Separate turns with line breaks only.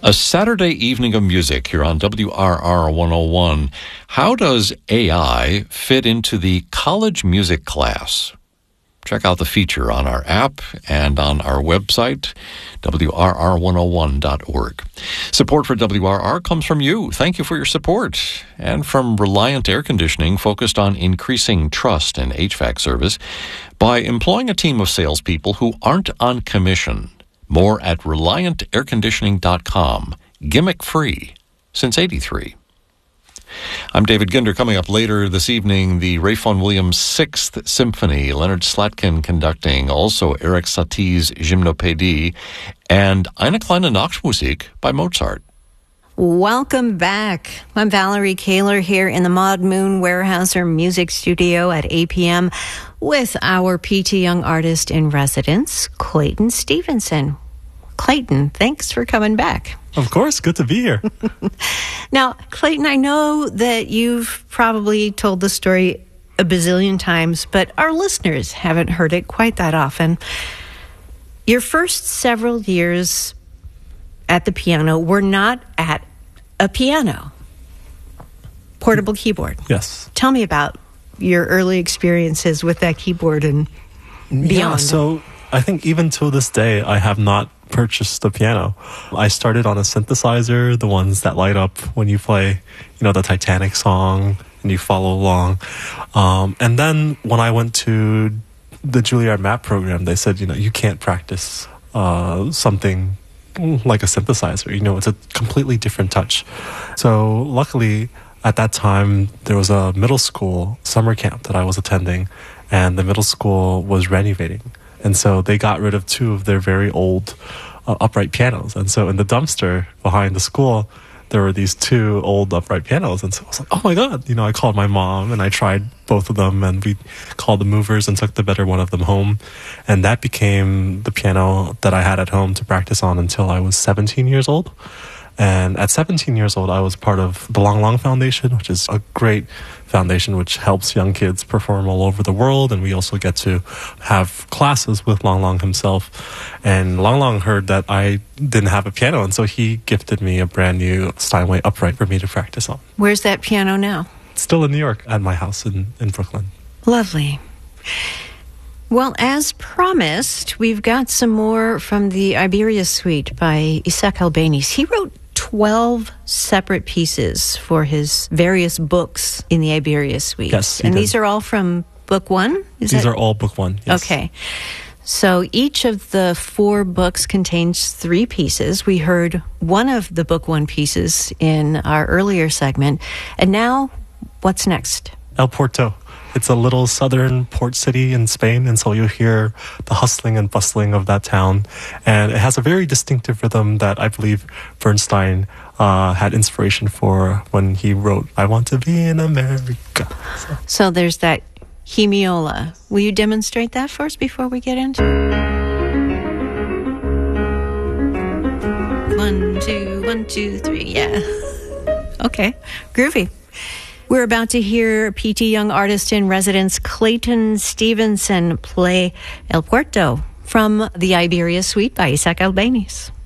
A Saturday evening of music here on WRR 101. How does AI fit into the college music class? Check out the feature on our app and on our website, WRR101.org. Support for WRR comes from you. Thank you for your support. And from Reliant Air Conditioning, focused on increasing trust in HVAC service by employing a team of salespeople who aren't on commission. More at ReliantAirConditioning.com. Gimmick free since '83. I'm David Ginder. Coming up later this evening, the Ray Vaughan Williams Sixth Symphony, Leonard Slatkin conducting, also Eric Satie's Gymnopédie, and Eine kleine Nachtmusik by Mozart.
Welcome back. I'm Valerie Kaler here in the Maud Moon Weyerhaeuser Music Studio at APM with our P.T. Young artist in residence, Clayton Stevenson. Clayton, thanks for coming back.
Of course, good to be here.
Now, Clayton, I know that you've probably told the story a bazillion times, but our listeners haven't heard it quite that often. Your first several years at the piano were not at a piano. Portable keyboard.
Yes.
Tell me about your early experiences with that keyboard and beyond.
Yeah, so I think even to this day, I have not purchased a piano. I started on a synthesizer, the ones that light up when you play, the Titanic song and you follow along. And then when I went to the Juilliard MAP program, they said, you can't practice something like a synthesizer. It's a completely different touch. So luckily, at that time, there was a middle school summer camp that I was attending, and the middle school was renovating. And so they got rid of two of their very old upright pianos. And so in the dumpster behind the school, there were these two old upright pianos. And so I was like, oh my God. I called my mom and I tried both of them, and we called the movers and took the better one of them home. And that became the piano that I had at home to practice on until I was 17 years old. And at 17 years old, I was part of the Lang Lang Foundation, which is a great foundation which helps young kids perform all over the world. And we also get to have classes with Lang Lang himself. And Lang Lang heard that I didn't have a piano, and so he gifted me a brand new Steinway upright for me to practice on.
Where's that piano now?
It's still in New York at my house in Brooklyn.
Lovely. Well, as promised, we've got some more from the Iberia Suite by Isaac Albéniz. He wrote 12 separate pieces for his various books in the Iberia Suite.
Yes,
and these are all from book one?
These are all book one, yes.
Okay. So each of the 4 books contains 3 pieces. We heard one of the book one pieces in our earlier segment. And now, what's next?
El Porto. It's a little southern port city in Spain, and so you'll hear the hustling and bustling of that town. And it has a very distinctive rhythm that I believe Bernstein had inspiration for when he wrote, I Want to Be in America.
So there's that hemiola. Will you demonstrate that for us before we get into it? 1, 2, 1, 2, 3, yeah. Okay, groovy. We're about to hear P.T. Young artist in residence Clayton Stevenson play El Puerto from the Iberia Suite by Isaac Albéniz.